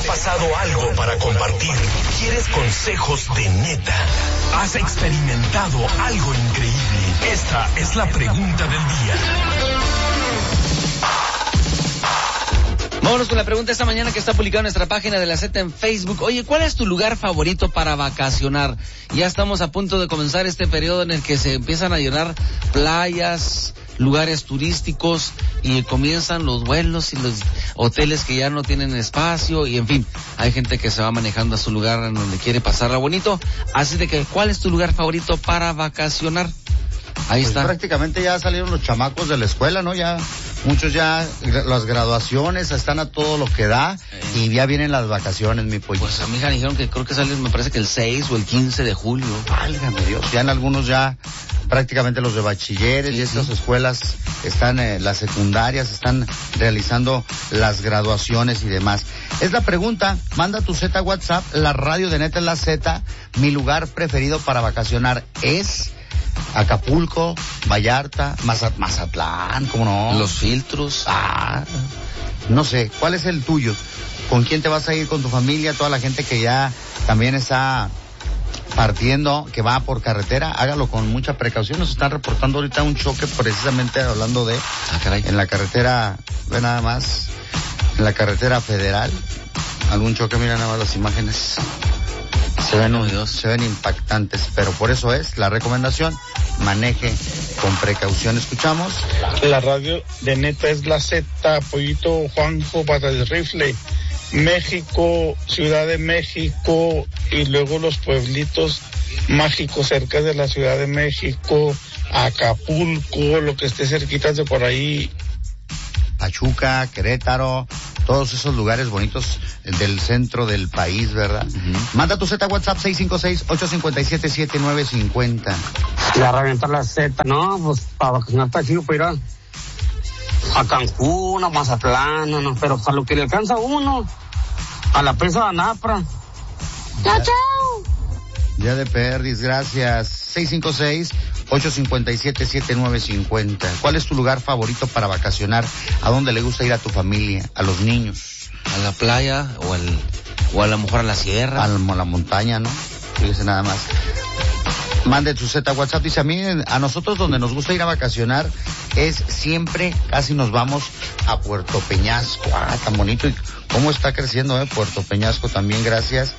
pasado algo para compartir? ¿Quieres consejos de neta? ¿Has experimentado algo increíble? Esta es la pregunta del día. Vámonos con la pregunta esta mañana que está publicada en nuestra página de La Z en Facebook. Oye, ¿cuál es tu lugar favorito para vacacionar? Ya estamos a punto de comenzar este periodo en el que se empiezan a llenar playas, lugares turísticos y comienzan los vuelos y los hoteles que ya no tienen espacio y en fin, hay gente que se va manejando a su lugar en donde quiere pasarla bonito. Así de que, ¿cuál es tu lugar favorito para vacacionar? Ahí pues está. Prácticamente ya salieron los chamacos de la escuela, ¿no? Ya, muchos ya, las graduaciones están a todo lo que da y ya vienen las vacaciones, mi pollo. Pues a mi hija dijeron que creo que salen, me parece que el 6 o el 15 de julio. Válgame Dios, ya en algunos ya, prácticamente los de bachilleres y estas escuelas están, las secundarias están realizando las graduaciones y demás. Es la pregunta, manda tu Z WhatsApp, la radio de Neta es la Z, mi lugar preferido para vacacionar es Acapulco, Vallarta, Mazatlán, ¿cómo no? Los filtros. No sé, ¿cuál es el tuyo? ¿Con quién te vas a ir? ¿Con tu familia? Toda la gente que ya también está partiendo, que va por carretera, hágalo con mucha precaución. Nos están reportando ahorita un choque precisamente hablando de en la carretera, ve nada más, en la carretera federal, algún choque, mira nada más las imágenes. Se ven impactantes, pero por eso es la recomendación, maneje con precaución. Escuchamos. La radio de Neta es la Z, Pollito Juanjo para el Rifle, México, Ciudad de México y luego los pueblitos mágicos cerca de la Ciudad de México, Acapulco, lo que esté cerquitas de por ahí. Pachuca, Querétaro, todos esos lugares bonitos del centro del país, ¿verdad? Manda tu Z WhatsApp 656-857-7950. Ya reventar la Z, no, pues para vacacionar está chido para ir a Cancún, a Mazatlán, no, pero para lo que le alcanza a uno, a la presa de Anapra. ¡Chao! Ya de perdis, gracias. 656-857-7950. ¿Cuál es tu lugar favorito para vacacionar? ¿A dónde le gusta ir a tu familia, a los niños? A la playa o a lo mejor a la sierra. A la montaña, ¿no? Fíjese nada más. Mande tu Z WhatsApp. Dice, a nosotros donde nos gusta ir a vacacionar es siempre, casi nos vamos a Puerto Peñasco. Tan bonito. Y cómo está creciendo, Puerto Peñasco también, gracias.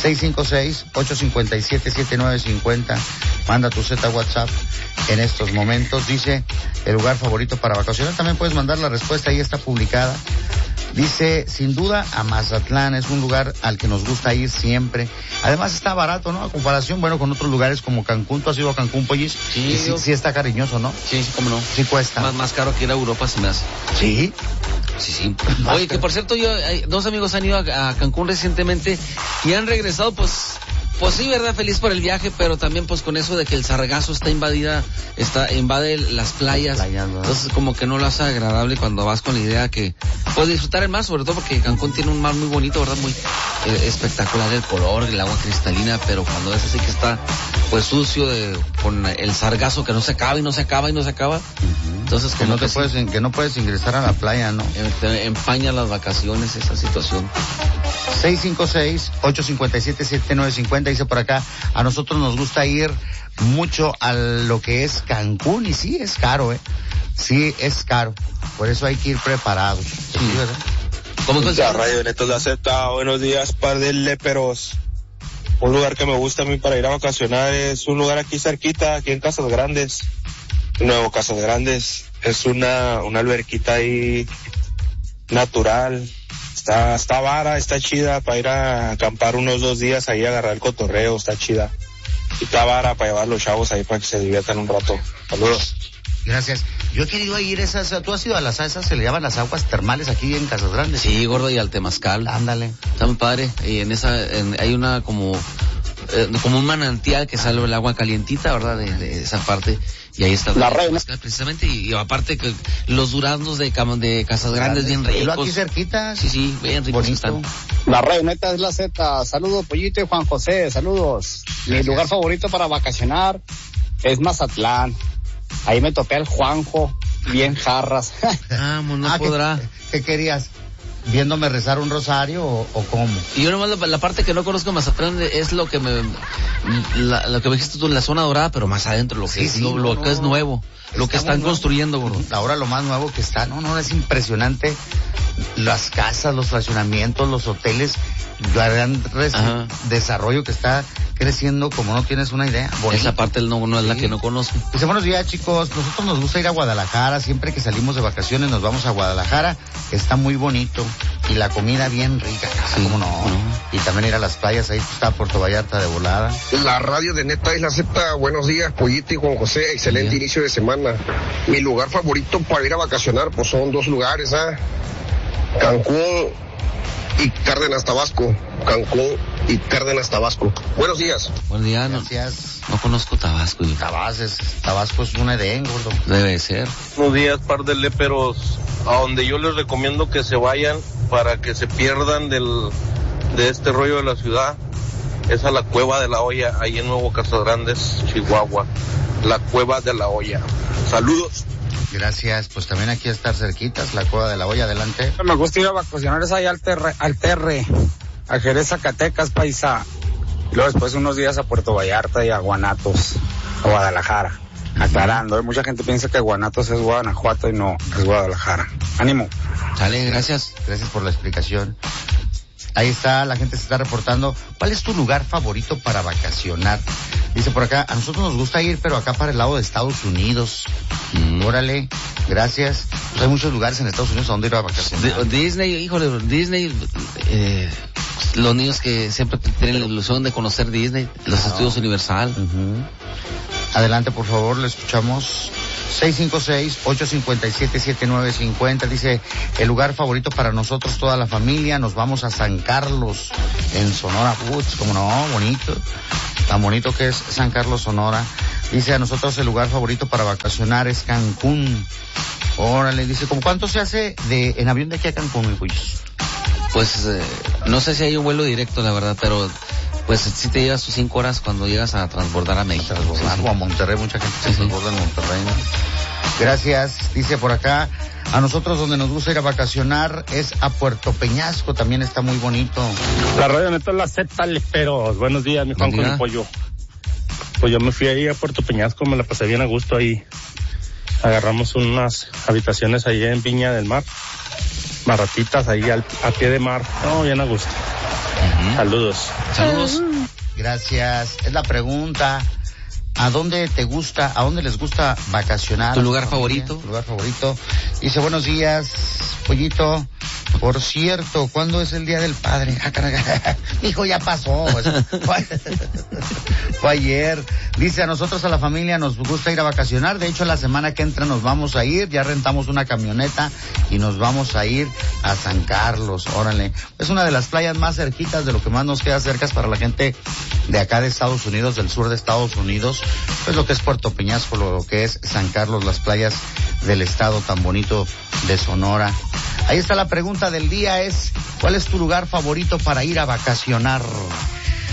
656-857-7950. Manda tu Z WhatsApp en estos momentos. Dice, el lugar favorito para vacacionar. También puedes mandar la respuesta, ahí está publicada. Dice, sin duda, a Mazatlán es un lugar al que nos gusta ir siempre. Además está barato, ¿no? A comparación, bueno, con otros lugares como Cancún. ¿Tú has ido a Cancún, Pollis? Sí. Sí está cariñoso, ¿no? Sí, cómo no. Sí cuesta. Más caro que ir a Europa se me hace. ¿Sí? Sí. Oye, que por cierto, dos amigos han ido a Cancún recientemente y han regresado, pues sí, ¿verdad? Feliz por el viaje, pero también pues con eso de que el sargazo invade las playas. Entonces como que no lo hace agradable cuando vas con la idea que puedes disfrutar el mar, sobre todo porque Cancún tiene un mar muy bonito, ¿verdad? Muy espectacular el color, el agua cristalina, pero cuando es así que está pues sucio con el sargazo que no se acaba y no se acaba y no se acaba. Entonces que no puedes ingresar a la playa, ¿no? Te empaña las vacaciones esa situación. 656-857-7950, dice por acá, a nosotros nos gusta ir mucho a lo que es Cancún y sí es caro, sí es caro, por eso hay que ir preparados. Sí, ¿verdad? ¿Cómo es la radio de Netos la Z? Buenos días, par de léperos. Un lugar que me gusta a mí para ir a vacacionar es un lugar aquí cerquita, aquí en Casas Grandes, Nuevo Casas Grandes, es una alberquita ahí natural. Está vara, está chida para ir a acampar unos 2 días ahí, agarrar el cotorreo, está chida. Y está vara para llevar a los chavos ahí para que se diviertan un rato. Saludos. Gracias. Yo he querido ir ¿tú has ido a las esas, se le llaman las aguas termales aquí en Casas Grandes? Sí, gordo, y al Temazcal. Ándale. Está muy padre. Y hay una como un manantial que sale el agua calientita, ¿verdad? De esa parte. Y ahí está la reina precisamente, y aparte que los duraznos de Casas Grandes bien ricos. ¿Y aquí cerquita? Sí, bien ricos están. La red neta es la Z. Saludos, Pollito y Juan José, saludos. Mi lugar favorito para vacacionar es Mazatlán. Ahí me topé al Juanjo, bien jarras. Vamos, no podrá. ¿Qué querías? viéndome rezar un rosario o cómo. Y yo nomás la parte que no conozco de Mazatlán es lo que lo que me dijiste tú en la zona dorada, pero más adentro, lo que es nuevo, lo que están construyendo, gordo. Ahora lo más nuevo que está, es impresionante. Las casas, los fraccionamientos, los hoteles, el gran desarrollo que está creciendo como no tienes una idea. Bonito. Esa parte no es la que no conozco. Dice, buenos días, chicos, nosotros nos gusta ir a Guadalajara, siempre que salimos de vacaciones nos vamos a Guadalajara, está muy bonito y la comida bien rica, cómo no. Y también ir a las playas, ahí está Puerto Vallarta de volada. La radio de Neta Isla Z, buenos días, Pollito y Juan José, excelente inicio de semana. Mi lugar favorito para ir a vacacionar, pues son dos lugares, Cancún y Cárdenas, Tabasco. Cancún y Cárdenas, Tabasco. Buenos días. Buenos días. Gracias. No conozco Tabasco. Tabasco es un Edén, gordo. Debe ser. Buenos días, par de léperos. A donde yo les recomiendo que se vayan para que se pierdan de este rollo de la ciudad es a la Cueva de la Olla, ahí en Nuevo Casas Grandes, Chihuahua. La Cueva de la Olla. Saludos. Gracias, pues también aquí estar cerquitas, la Cueva de la Olla, adelante. Me gusta ir a vacacionar es ahí al Terre, a Jerez, Zacatecas, paisa. Y luego después unos días a Puerto Vallarta y a Guanatos, a Guadalajara. Aclarando, mucha gente piensa que Guanatos es Guanajuato y no, es Guadalajara. Ánimo. Sale, gracias. Gracias por la explicación. Ahí está, la gente se está reportando. ¿Cuál es tu lugar favorito para vacacionar? Dice por acá, a nosotros nos gusta ir, pero acá para el lado de Estados Unidos. Órale, gracias. Pues hay muchos lugares en Estados Unidos a donde ir a vacacionar. Disney, los niños que siempre tienen la ilusión de conocer Disney, los estudios Universal. Adelante, por favor, le escuchamos. 656-857-7950, dice, el lugar favorito para nosotros, toda la familia, nos vamos a San Carlos, en Sonora. Como no, bonito, tan bonito que es San Carlos, Sonora. Dice, a nosotros el lugar favorito para vacacionar es Cancún. Órale, dice, ¿cómo cuánto se hace en avión de aquí a Cancún, mi Puyos? Pues, no sé si hay un vuelo directo, la verdad, pero pues si te llevas tus 5 horas cuando llegas a transbordar a México. O a Monterrey, mucha gente se transborda en Monterrey, ¿no? Gracias, dice por acá, a nosotros donde nos gusta ir a vacacionar es a Puerto Peñasco, también está muy bonito. La radio Neta es la Z, pero buenos días, mi Juan con el pollo. Pues yo me fui ahí a Puerto Peñasco, me la pasé bien a gusto ahí. Agarramos unas habitaciones ahí en Viña del Mar, baratitas ahí a pie de mar, bien a gusto. Saludos. Gracias. Es la pregunta. ¿A dónde les gusta vacacionar? ¿Tu lugar favorito? Tu lugar favorito. Dice, buenos días, Pollito. Por cierto, ¿cuándo es el Día del Padre? Hijo, ya pasó. Fue ayer. Dice, a nosotros, a la familia, nos gusta ir a vacacionar. De hecho, la semana que entra nos vamos a ir. Ya rentamos una camioneta y nos vamos a ir a San Carlos. Órale. Es una de las playas más cerquitas, de lo que más nos queda cerca para la gente de acá de Estados Unidos, del sur de Estados Unidos. Pues lo que es Puerto Peñasco, lo que es San Carlos, las playas del estado tan bonito de Sonora. Ahí está la pregunta del día, ¿cuál es tu lugar favorito para ir a vacacionar?